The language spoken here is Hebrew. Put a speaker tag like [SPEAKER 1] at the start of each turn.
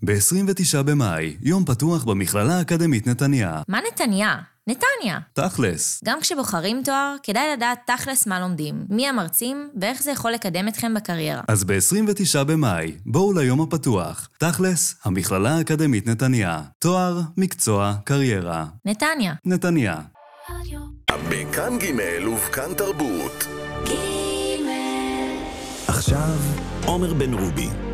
[SPEAKER 1] ב-29 במאי, יום פתוח במכללה האקדמית נתניה.
[SPEAKER 2] מה נתניה? נתניה.
[SPEAKER 1] תכלס.
[SPEAKER 2] גם כשבוחרים תואר, כדאי לדעת תכלס מה לומדים, מי המרצים ואיך זה יכול לקדם אתכם בקריירה.
[SPEAKER 1] אז ב-29 במאי, בואו ליום הפתוח. תכלס, המכללה האקדמית נתניה. תואר, מקצוע, קריירה.
[SPEAKER 2] נתניה.
[SPEAKER 1] נתניה.
[SPEAKER 3] בכאן ג' ובכאן תרבות.
[SPEAKER 4] עכשיו, עומר בן רובי.